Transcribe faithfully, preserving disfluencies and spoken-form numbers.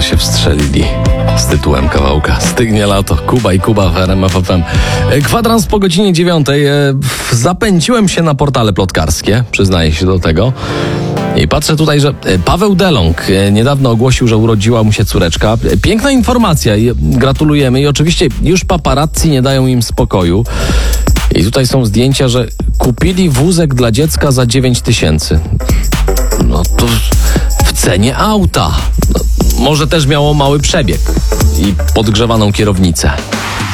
się wstrzelili z tytułem kawałka Stygnie lato, Kuba i Kuba w R M F F M. Kwadrans po godzinie dziewiątej. Zapędziłem się na portale plotkarskie, przyznaję się do tego. I patrzę tutaj, że Paweł Delong niedawno ogłosił, że urodziła mu się córeczka. Piękna informacja, gratulujemy. I oczywiście już paparazzi nie dają im spokoju. I tutaj są zdjęcia, że kupili wózek dla dziecka za dziewięć tysięcy. No to w cenie auta. No, może też miało mały przebieg i podgrzewaną kierownicę.